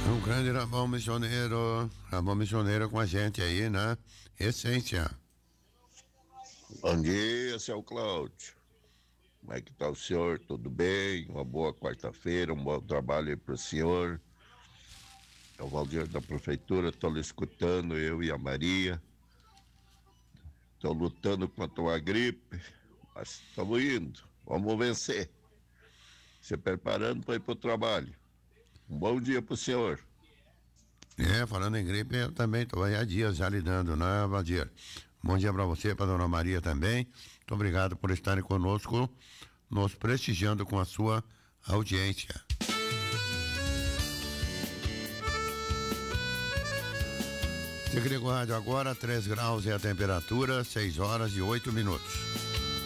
Um grande Ramon Missioneiro com a gente aí, né? Essência. Bom dia, seu Cláudio. Como é que tá o senhor? Tudo bem? Uma boa quarta-feira, um bom trabalho aí pro senhor. É o Valdir da prefeitura, estou lhe escutando, eu e a Maria. Estou lutando contra a gripe, mas estamos indo. Vamos vencer. Se preparando para ir para o trabalho. Um bom dia para o senhor. Falando em gripe, eu também estou aí há dias já lidando, né, Valdir? Bom dia para você, para dona Maria também. Muito obrigado por estarem conosco, nos prestigiando com a sua audiência. Você que liga o rádio agora, 3 graus é a temperatura, 6 horas e 8 minutos.